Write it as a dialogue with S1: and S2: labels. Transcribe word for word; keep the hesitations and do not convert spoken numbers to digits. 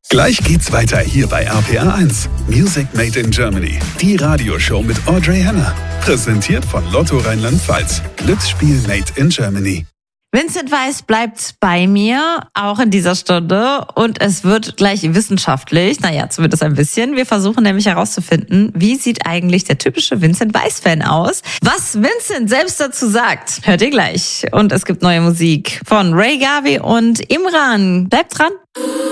S1: Gleich geht's weiter hier bei R P R eins. Music Made in Germany. Die Radioshow mit Audrey Henner. Präsentiert von Lotto Rheinland-Pfalz. Glücksspiel Made in Germany.
S2: Vincent Weiss bleibt bei mir, auch in dieser Stunde. Und es wird gleich wissenschaftlich. Naja, zumindest ein bisschen. Wir versuchen nämlich herauszufinden, wie sieht eigentlich der typische Vincent Weiss-Fan aus? Was Vincent selbst dazu sagt, hört ihr gleich. Und es gibt neue Musik von Ray Gavi und Imran. Bleibt dran.